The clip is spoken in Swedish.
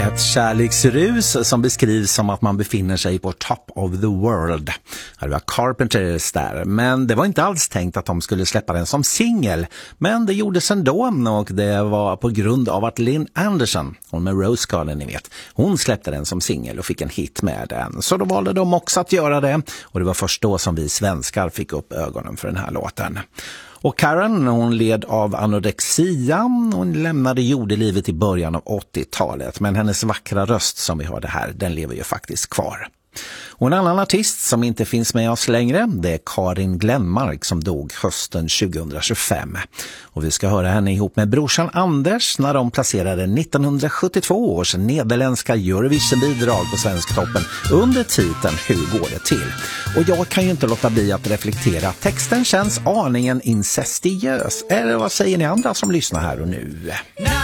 Ett kärleksrus som beskrivs som att man befinner sig på top of the world. Det var Carpenters där, men det var inte alls tänkt att de skulle släppa den som singel. Men det gjordes ändå, och det var på grund av att Lynn Anderson, hon med Rose Garden ni vet, hon släppte den som singel och fick en hit med den. Så då valde de också att göra det, och det var först då som vi svenskar fick upp ögonen för den här låten. Och Karen, hon led av anorexia. Hon lämnade jordelivet i början av 80-talet. Men hennes vackra röst som vi hörde här, den lever ju faktiskt kvar. Och en annan artist som inte finns med oss längre, det är Karin Glenmark som dog hösten 2025. Och vi ska höra henne ihop med brorsan Anders när de placerade 1972 års nederländska Eurovision-bidrag på Svensktoppen under titeln Hur går det till? Och jag kan ju inte låta bli att reflektera att texten känns aningen incestiös. Eller vad säger ni andra som lyssnar här och nu?